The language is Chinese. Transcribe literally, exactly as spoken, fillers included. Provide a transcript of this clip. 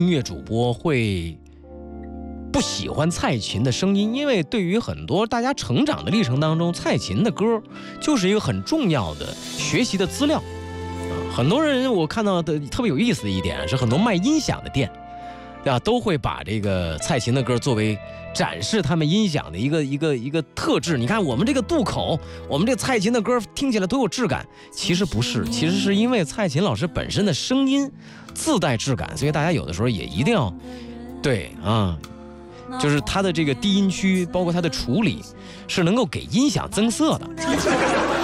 音乐主播会不喜欢蔡琴的声音，因为对于很多大家成长的历程当中，蔡琴的歌就是一个很重要的学习的资料。很多人我看到的特别有意思的一点是，很多卖音响的店，对吧，都会把这个蔡琴的歌作为展示他们音响的一个一个一个特质。你看我们这个渡口，我们这蔡琴的歌听起来多有质感。其实不是，其实是因为蔡琴老师本身的声音自带质感，所以大家有的时候也一定要对啊，就是他的这个低音区，包括他的处理，是能够给音响增色的。